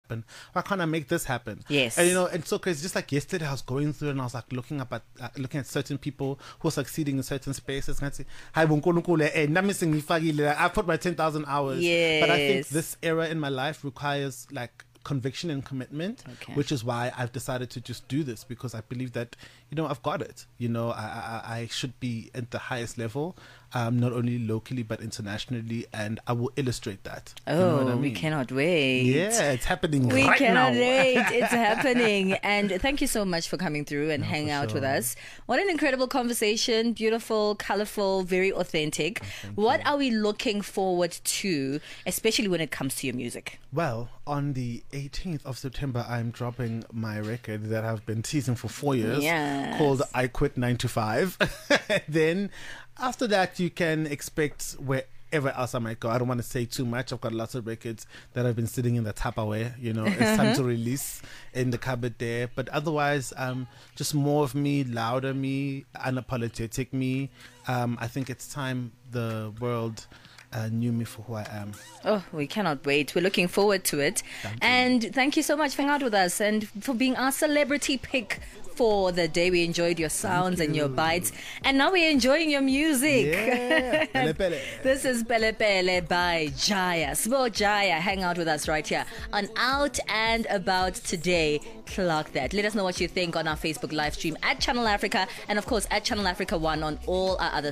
happen? Why can't I make this happen? Yes. And and so crazy. Just like yesterday, I was going through and I was like looking at certain people who are succeeding in certain spaces. And I say, "Hi, I put my 10,000 hours." Yes. But I think this era in my life requires like conviction and commitment, which is why I've decided to just do this, because I believe that I've got it. I should be at the highest level, not only locally but internationally, and I will illustrate that. We cannot wait. Yeah, it's happening We right cannot now. wait. It's happening. And thank you so much for coming through and hang out with us. What an incredible conversation. Beautiful, colorful, very authentic. What are we looking forward to, especially when it comes to your music? Well, on the 18th of September, I'm dropping my record that I've been teasing for 4 years, called I Quit 9 to 5. Then after that, you can expect wherever else I might go. I don't want to say too much. I've got lots of records that have been sitting in the Tupperware. It's time to release in the cupboard there. But otherwise, just more of me, louder me, unapologetic me. I think it's time the world knew me for who I am. Oh, we cannot wait. We're looking forward to it. Thank you so much for hanging out with us and for being our celebrity pick for the day. We enjoyed your sounds and your bites, and now we're enjoying your music. Yeah. Pele Pele. This is Pele Pele by Jaya. Sbo Jaya, hang out with us right here on Out and About today. Clock that. Let us know what you think on our Facebook live stream at Channel Africa, and of course at Channel Africa 1 on all our other